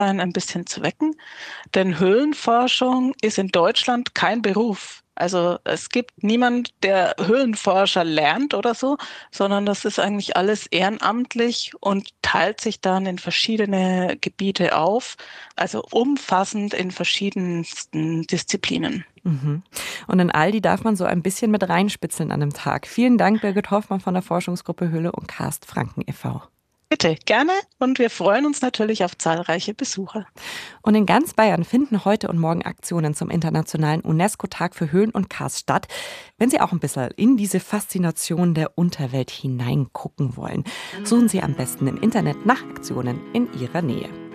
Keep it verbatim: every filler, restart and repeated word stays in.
ein bisschen zu wecken. Denn Höhlenforschung ist in Deutschland kein Beruf. Also es gibt niemand, der Höhlenforscher lernt oder so, sondern das ist eigentlich alles ehrenamtlich und teilt sich dann in verschiedene Gebiete auf, also umfassend in verschiedensten Disziplinen. Mhm. Und in all die darf man so ein bisschen mit reinspitzeln an einem Tag. Vielen Dank, Birgit Hoffmann von der Forschungsgruppe Höhle und Karst Franken e V Bitte, gerne, und wir freuen uns natürlich auf zahlreiche Besucher. Und in ganz Bayern finden heute und morgen Aktionen zum Internationalen UNESCO-Tag für Höhlen und Karst statt. Wenn Sie auch ein bisschen in diese Faszination der Unterwelt hineingucken wollen, suchen Sie am besten im Internet nach Aktionen in Ihrer Nähe.